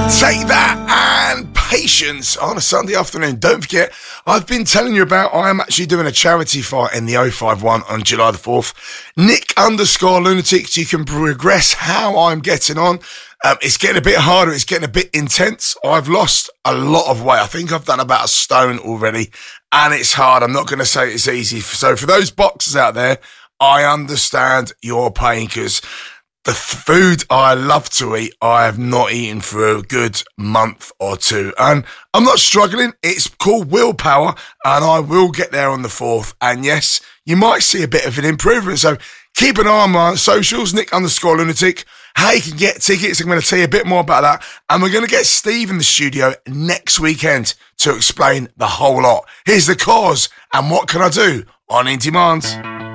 Take that and Patience on a Sunday afternoon. Don't forget, I've been telling you about I am actually doing a charity fight in the 051 on July the 4th. Nick_Lunatics. You can progress how I'm getting on. It's getting a bit harder. It's getting a bit intense. I've lost a lot of weight. I think I've done about a stone already, and it's hard. I'm not going to say it's easy. So for those boxers out there, I understand your pain, because the food I love to eat, I have not eaten for a good month or two. And I'm not struggling. It's called willpower, and I will get there on the 4th. And yes, you might see a bit of an improvement. So keep an eye on my socials, Nick_Lunatic. How you can get tickets, I'm going to tell you a bit more about that. And we're going to get Steve in the studio next weekend to explain the whole lot. Here's The Cause and What Can I Do on In Demand.